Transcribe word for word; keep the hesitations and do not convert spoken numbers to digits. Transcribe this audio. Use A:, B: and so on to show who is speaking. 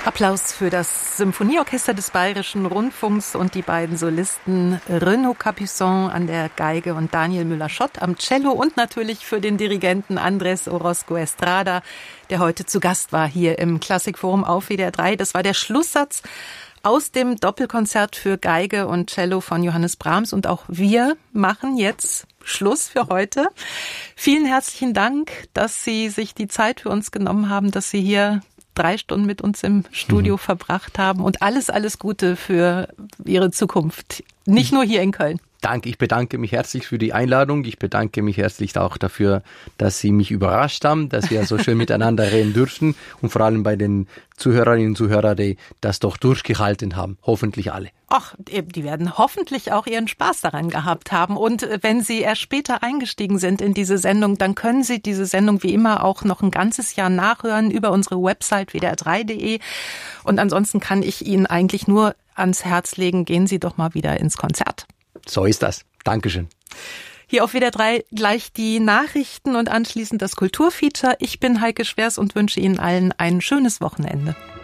A: Applaus für das Symphonieorchester des Bayerischen Rundfunks und die beiden Solisten Renaud Capuçon an der Geige und Daniel Müller-Schott am Cello und natürlich für den Dirigenten Andrés Orozco Estrada, der heute zu Gast war hier im Klassikforum auf W D R drei. Das war der Schlusssatz aus dem Doppelkonzert für Geige und Cello von Johannes Brahms und auch wir machen jetzt Schluss für heute. Vielen herzlichen Dank, dass Sie sich die Zeit für uns genommen haben, dass Sie hier drei Stunden mit uns im Studio mhm. verbracht haben und alles, alles Gute für Ihre Zukunft. Nicht nur hier in Köln.
B: Danke, ich bedanke mich herzlich für die Einladung. Ich bedanke mich herzlich auch dafür, dass Sie mich überrascht haben, dass wir so schön miteinander reden durften und vor allem bei den Zuhörerinnen und Zuhörern, die das doch durchgehalten haben. Hoffentlich alle.
A: Ach, die werden hoffentlich auch ihren Spaß daran gehabt haben. Und wenn Sie erst später eingestiegen sind in diese Sendung, dann können Sie diese Sendung wie immer auch noch ein ganzes Jahr nachhören über unsere Website w d r drei punkt d e. Und ansonsten kann ich Ihnen eigentlich nur ans Herz legen, gehen Sie doch mal wieder ins Konzert.
B: So ist das. Dankeschön.
A: Hier auf W D R drei gleich die Nachrichten und anschließend das Kulturfeature. Ich bin Heike Schwers und wünsche Ihnen allen ein schönes Wochenende.